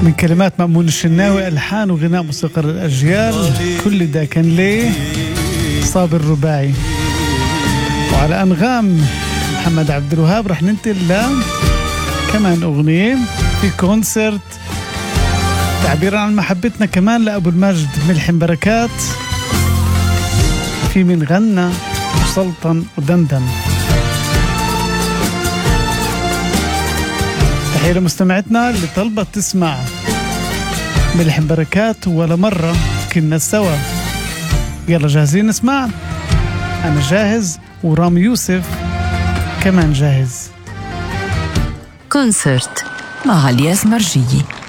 من كلمات مأمون الشناوي، ألحان وغناء موسيقار الأجيال، كل ده كان ليه صابر الرباعي. وعلى أنغام محمد عبد الوهاب رح ننتقل كمان أغنية في كونسرت تعبيرا عن محبتنا كمان لأبو المجد ملحم بركات، في من غنى وسلطن ودندن. تحية لمستمعتنا اللي طلبت تسمع ملحم بركات ولا مرة كنا سوا. يلا جاهزين نسمع؟ أنا جاهز ورامي يوسف كمان جاهز. كونسرت مع علياء سمرجية.